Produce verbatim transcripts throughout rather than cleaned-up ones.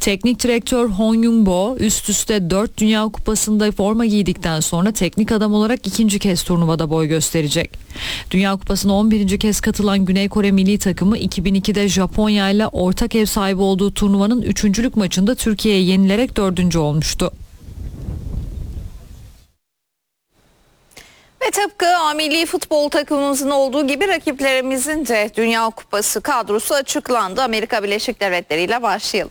Teknik direktör Hong Yun-bo üst üste dört Dünya Kupası'nda forma giydikten sonra teknik adam olarak ikinci kez turnuvada boy gösterecek. Dünya Kupası'na on birinci kez katılan Güney Kore milli takımı iki bin ikide Japonya ile ortak ev sahibi olduğu turnuvanın üçüncülük maçında Türkiye'ye yenilerek dördüncü olmuştu. Ve tıpkı A milli futbol takımımızın olduğu gibi rakiplerimizin de Dünya Kupası kadrosu açıklandı. Amerika Birleşik Devletleri ile başlayalım.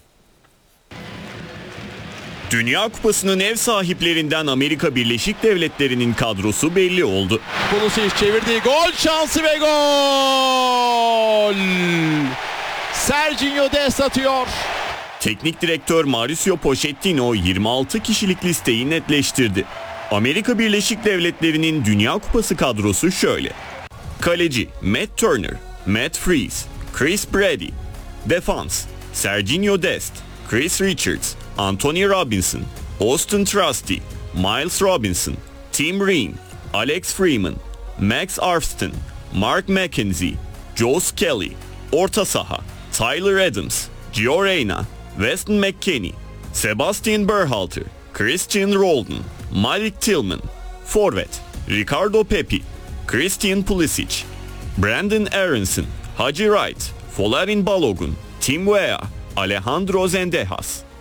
Dünya Kupası'nın ev sahiplerinden Amerika Birleşik Devletleri'nin kadrosu belli oldu. Pulisic çevirdiği gol şansı ve gol! Serginho Dest atıyor. Teknik direktör Mauricio Pochettino yirmi altı kişilik listeyi netleştirdi. Amerika Birleşik Devletleri'nin Dünya Kupası kadrosu şöyle. Kaleci Matt Turner, Matt Freese, Chris Brady. Defans Serginho Dest, Chris Richards, Anthony Robinson, Austin Trusty, Miles Robinson, Tim Reen, Alex Freeman, Max Arfston, Mark McKenzie, Joe Skelly. Orta saha Tyler Adams, Gio Reyna, Weston McKennie, Sebastian Berhalter, Christian Roldan, Malik Tillman. Forvet Ricardo Pepi, Christian Pulisic, Brandon Aronson, Haji Wright, Folarin Balogun, Tim Weah, Alejandro Zendejas.